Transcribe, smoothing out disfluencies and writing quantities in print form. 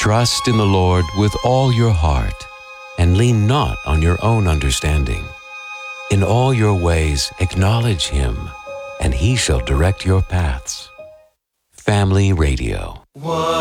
Trust in the Lord with all your heart, and lean not on your own understanding. In all your ways acknowledge Him, and He shall direct your paths. Family Radio.